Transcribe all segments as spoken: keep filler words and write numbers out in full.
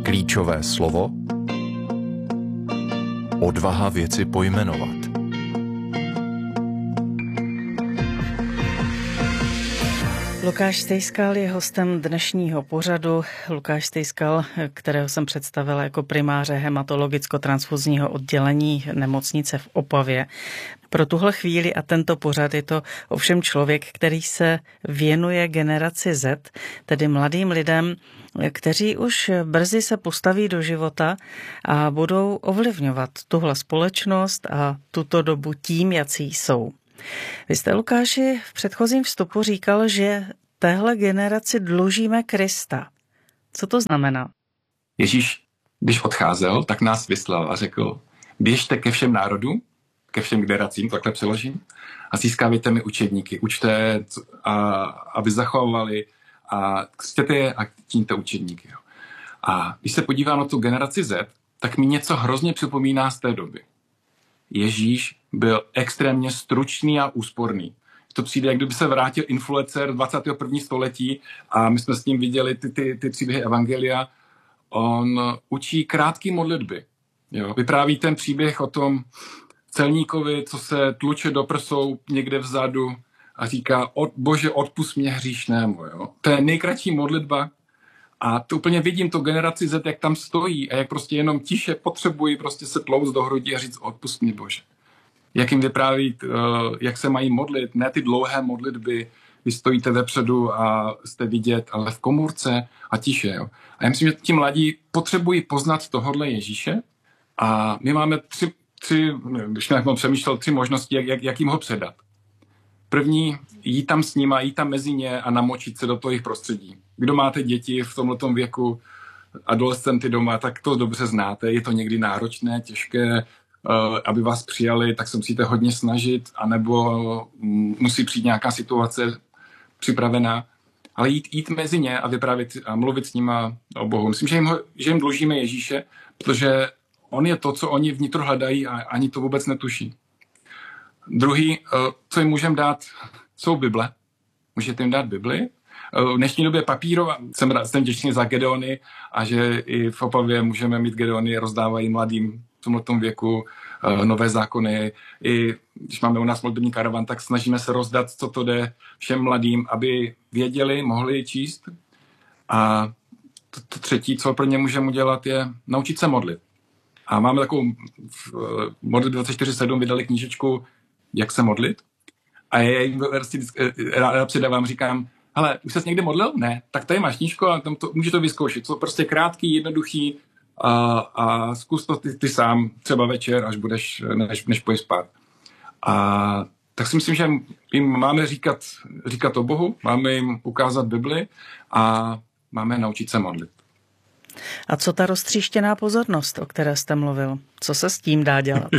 Klíčové slovo odvaha věci pojmenovat. Lukáš Stejskal je hostem dnešního pořadu. Lukáš Stejskal, kterého jsem představila jako primáře hematologicko-transfuzního oddělení nemocnice v Opavě. Pro tuhle chvíli a tento pořad je to ovšem člověk, který se věnuje generaci Z, tedy mladým lidem, kteří už brzy se postaví do života a budou ovlivňovat tuhle společnost a tuto dobu tím, jací jsou. Vy jste, Lukáši, v předchozím vstupu říkal, že téhle generaci dlužíme Krista. Co to znamená? Ježíš, když odcházel, tak nás vyslal a řekl, běžte ke všem národům, ke všem generacím, takhle přeložím, a získávejte mi učedníky. Učte, a, aby zachovali a křtěte je a čiňte učedníky. Jo. A když se podívám na tu generaci Z, tak mi něco hrozně připomíná z té doby. Ježíš byl extrémně stručný a úsporný. To přijde, jak kdyby se vrátil influencer dvacátého prvního století a my jsme s ním viděli ty, ty, ty příběhy evangelia. On učí krátké modlitby. Jo. Vypráví ten příběh o tom celníkovi, co se tluče do prsou někde vzadu a říká, od, Bože, odpusť mě hříšnému. Jo. To je nejkratší modlitba. A to úplně vidím tu generaci Z, jak tam stojí a jak prostě jenom tiše potřebují prostě se tlouct do hrudi a říct odpusť mě, Bože. Jak jim vypráví, jak se mají modlit, ne ty dlouhé modlitby, kdy stojíte vepředu a jste vidět, ale v komůrce a tiše. Jo. A já myslím, že ti mladí potřebují poznat tohodle Ježíše a my máme tři, tři když jsem přemýšlel, tři možnosti, jak, jak, jak jim ho předat. První, jít tam s nima, jít tam mezi ně a namočit se do toho jejich prostředí. Kdo máte děti v tomhletom věku, adolescenty doma, tak to dobře znáte. Je to někdy náročné, těžké, aby vás přijali, tak se musíte hodně snažit, anebo musí přijít nějaká situace připravená. Ale jít, jít mezi ně a vyprávět a mluvit s nima o Bohu. Myslím, že jim, že jim dlužíme Ježíše, protože on je to, co oni vnitro hledají a ani to vůbec netuší. Druhý, co jim můžeme dát, jsou Bible. Můžete jim dát Bibli. V dnešní době papírová, jsem, jsem vděčný za Gedeony a že i v Opavě můžeme mít Gedeony, rozdávají mladým v tomto věku nové zákony. I když máme u nás modlitební karavan, tak snažíme se rozdat, co to jde všem mladým, aby věděli, mohli číst. A to, to třetí, co pro ně můžeme udělat, je naučit se modlit. A máme takovou modlit dvacet čtyři sedm, vydali knížečku Jak se modlit. A já jim ráda předávám, říkám, hele, už ses někde modlil? Ne. Tak tady máš knížku a tam to, můžeš to vyzkoušet. To prostě krátký, jednoduchý a, a zkus to ty, ty sám třeba večer, až budeš, než, než půjdeš spát. A tak si myslím, že jim máme říkat, říkat o Bohu, máme jim ukázat Bibli a máme naučit se modlit. A co ta roztříštěná pozornost, o které jste mluvil? Co se s tím dá dělat?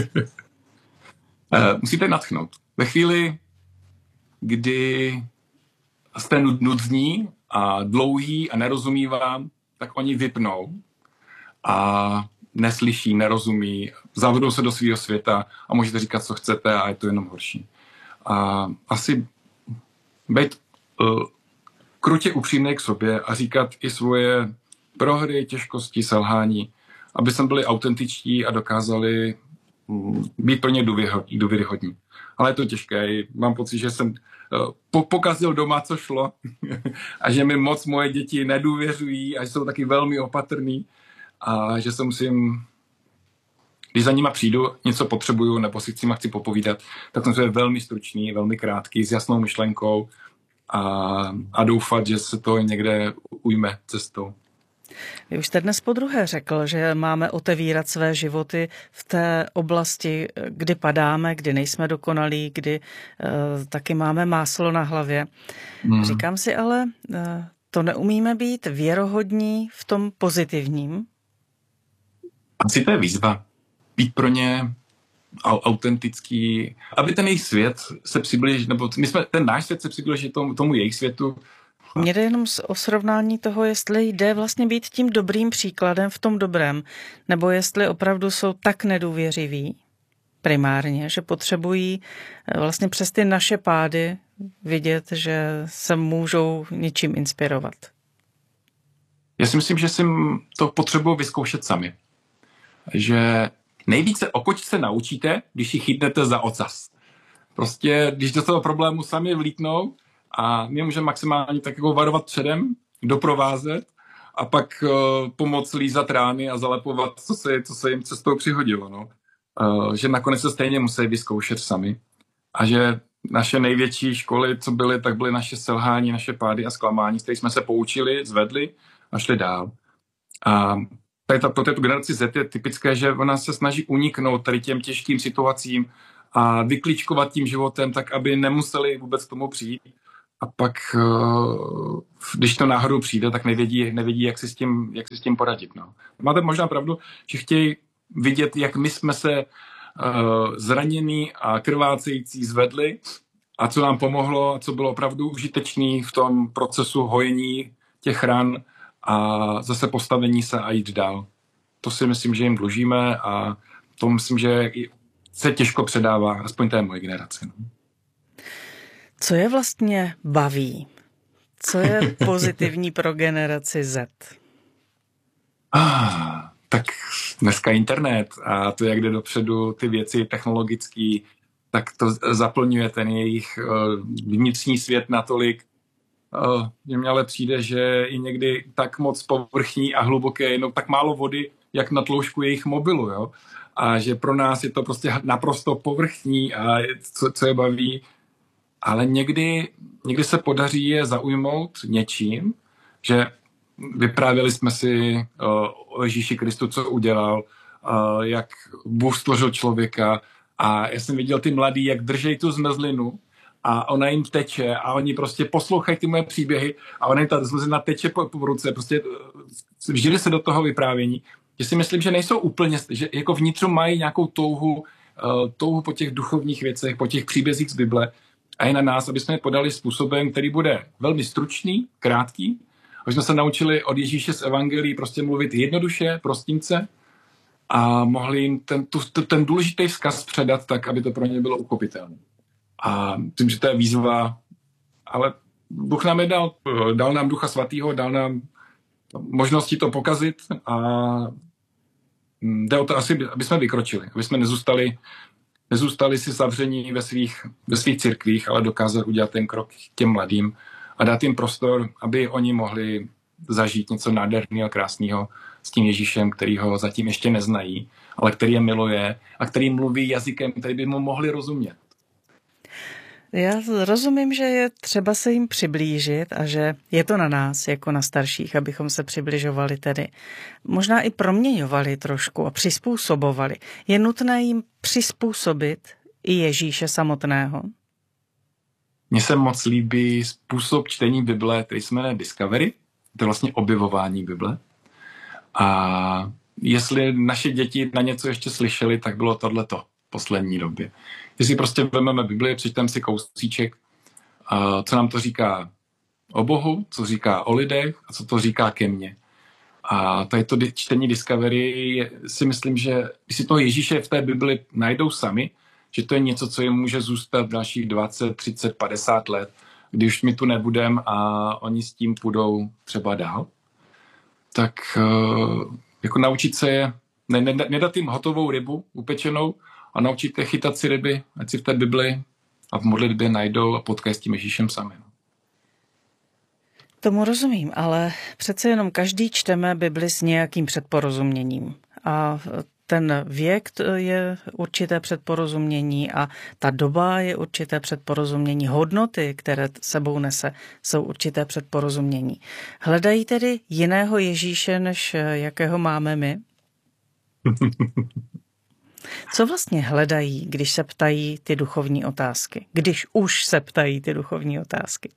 Musíte nadchnout. Ve chvíli, kdy jste nudní a dlouhý a nerozumí vám, tak oni vypnou a neslyší, nerozumí, zavřou se do svého světa a můžete říkat, co chcete a je to jenom horší. A asi být uh, krutě upřímný k sobě a říkat i svoje prohry, těžkosti, selhání, aby jsme byli autentičtí a dokázali um, být pro ně důvěryhodní. Ale je to těžké. Mám pocit, že jsem uh, pokazil doma, co šlo a že mi moc moje děti nedůvěřují a že jsou taky velmi opatrný a že se musím, když za nima přijdu, něco potřebuju nebo si s nima chci popovídat, tak jsem se velmi stručný, velmi krátký, s jasnou myšlenkou a, a doufat, že se to někde ujme cestou. Vy už jste dnes podruhé řekl, že máme otevírat své životy v té oblasti, kdy padáme, kdy nejsme dokonalí, kdy uh, taky máme máslo na hlavě. Hmm. Říkám si ale, uh, to neumíme být věrohodní v tom pozitivním? Asi to je výzva. Být pro ně autentický, aby ten jejich svět se přiblížil, nebo my jsme, ten náš svět se přiblížil tomu, tomu jejich světu. Mně jde jenom o srovnání toho, jestli jde vlastně být tím dobrým příkladem v tom dobrém, nebo jestli opravdu jsou tak nedůvěřiví primárně, že potřebují vlastně přes ty naše pády vidět, že se můžou něčím inspirovat. Já si myslím, že si to potřebuji vyzkoušet sami. Že nejvíce o kočce naučíte, když ji chytnete za ocas. Prostě, když do toho problému sami vlítnou a my můžeme maximálně tak jako varovat předem, doprovázet a pak uh, pomoct lízat rány a zalepovat, co se, co se jim cestou přihodilo. No. Uh, že nakonec se stejně musí vyzkoušet sami. A že naše největší školy, co byly, tak byly naše selhání, naše pády a zklamání, z kterých jsme se poučili, zvedli a šli dál. A tady ta, pro této generaci Z je typické, že ona se snaží uniknout tady těm těžkým situacím a vyklíčkovat tím životem, tak aby nemuseli vůbec k tomu přijít. A pak, když to náhodou přijde, tak nevědí, nevědí jak, si s tím, jak si s tím poradit. No. Máte možná pravdu, že chtějí vidět, jak my jsme se uh, zranění a krvácející zvedli a co nám pomohlo a co bylo opravdu užitečné v tom procesu hojení těch ran a zase postavení se a jít dál. To si myslím, že jim dlužíme a to myslím, že se těžko předává, aspoň té moje generaci. No. Co je vlastně baví? Co je pozitivní pro generaci Z? Ah, tak dneska internet a to, jak jde dopředu ty věci technologický, tak to zaplňuje ten jejich uh, vnitřní svět natolik, uh, že mě ale přijde, že je někdy tak moc povrchní a hluboké, jenom tak málo vody, jak na tloušku jejich mobilu, jo? A že pro nás je to prostě naprosto povrchní a co, co je baví, ale někdy, někdy se podaří je zaujmout něčím, že vyprávěli jsme si uh, o Ježíši Kristu, co udělal, uh, jak Bůh stvořil člověka a já jsem viděl ty mladí, jak držej tu zmrzlinu a ona jim teče a oni prostě poslouchají ty moje příběhy a ona jim ta zmrzlina teče po, po ruce, prostě uh, vžili se do toho vyprávění, že si myslím, že nejsou úplně, že jako vnitřu mají nějakou touhu, uh, touhu po těch duchovních věcech, po těch příbězích z Bible a je na nás, aby jsme je podali způsobem, který bude velmi stručný, krátký, aby jsme se naučili od Ježíše z evangelií prostě mluvit jednoduše, prostince a mohli jim ten, tu, ten důležitý vzkaz předat tak, aby to pro ně bylo uchopitelné. A tím, že to je výzva, ale Bůh nám je dal, dal nám Ducha Svatého, dal nám možnosti to pokazit a jde o to asi, aby jsme vykročili, aby jsme nezůstali, nezůstali si zavření ve svých, ve svých církvích, ale dokázali udělat ten krok k těm mladým a dát jim prostor, aby oni mohli zažít něco nádherného a krásného s tím Ježíšem, který ho zatím ještě neznají, ale který je miluje a který mluví jazykem, který by mu mohli rozumět. Já rozumím, že je třeba se jim přiblížit a že je to na nás, jako na starších, abychom se přibližovali tedy. Možná i proměňovali trošku a přizpůsobovali. Je nutné jim přizpůsobit i Ježíše samotného? Mně se moc líbí způsob čtení Bible, který se jmenuje Discovery. To je vlastně objevování Bible. A jestli naše děti na něco ještě slyšeli, tak bylo tohleto v poslední době. Jestli prostě vezmeme Bibli, přečteme si kousíček, co nám to říká o Bohu, co říká o lidech a co to říká ke mně. A tady to čtení Discovery si myslím, že když si toho Ježíše v té Bibli najdou sami, že to je něco, co jim může zůstat dalších dvacet, třicet, padesát let, když my tu nebudeme a oni s tím půjdou třeba dál, tak jako naučit se je, ne, ne, nedat jim hotovou rybu upečenou a naučit je chytat si ryby, ať si v té Bibli a v modlitbě najdou a potkají s tím Ježíšem sami. Tomu rozumím, ale přece jenom každý čteme Bibli s nějakým předporozuměním a ten věk je určité předporozumění a ta doba je určité předporozumění. Hodnoty, které sebou nese, jsou určité předporozumění. Hledají tedy jiného Ježíše, než jakého máme my? Co vlastně hledají, když se ptají ty duchovní otázky? Když už se ptají ty duchovní otázky?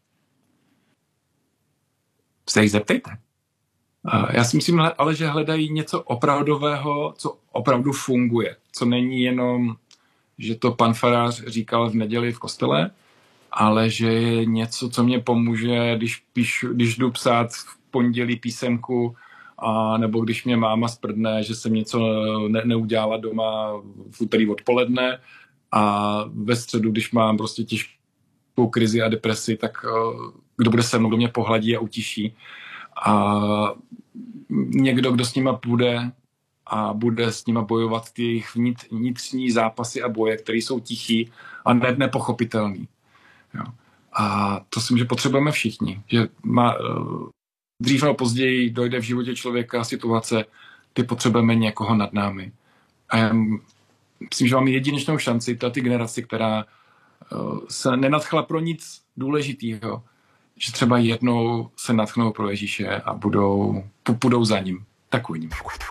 Se jich zeptejte. Já si myslím ale, že hledají něco opravdového, co opravdu funguje. Co není jenom, že to pan farář říkal v neděli v kostele, ale že je něco, co mě pomůže, když, píšu, když jdu psát v pondělí písemku, a nebo když mě máma sprdne, že jsem něco ne, neudělala doma v úterý odpoledne a ve středu, když mám prostě těžkou krizi a depresi, tak kdo bude se mnou, kdo mě pohladí a utiší. a někdo, kdo s nima půjde a bude s nima bojovat ty jejich vnitřní zápasy a boje, které jsou tichý a ne, nepochopitelný. Jo. A to si myslím, že potřebujeme všichni. Že má, dřív nebo později dojde v životě člověka situace, kdy potřebujeme někoho nad námi. A já myslím, že máme jedinečnou šanci, ta ty generaci, která se nenadchla pro nic důležitýho, že třeba jednou se nadchnou pro Ježíše a budou, půjdou za ním. Takovým.